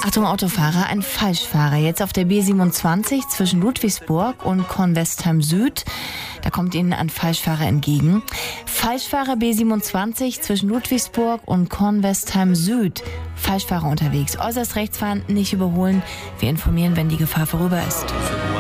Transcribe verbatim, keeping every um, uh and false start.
Achtung, Autofahrer, ein Falschfahrer. Jetzt auf der B siebenundzwanzig zwischen Ludwigsburg und Kornwestheim Süd. Da kommt Ihnen ein Falschfahrer entgegen. Falschfahrer B siebenundzwanzig zwischen Ludwigsburg und Kornwestheim Süd. Falschfahrer unterwegs. Äußerst rechts fahren, nicht überholen. Wir informieren, wenn die Gefahr vorüber ist.